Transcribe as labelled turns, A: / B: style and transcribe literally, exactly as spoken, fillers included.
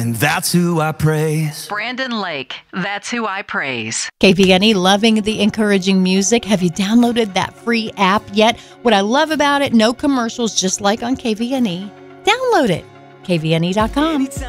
A: and that's who I praise.
B: Brandon Lake, that's who I praise.
C: K V N E, loving the encouraging music. Have you downloaded that free app yet? What I love about it, no commercials, just like on K V N E. Download it, K V N E dot com.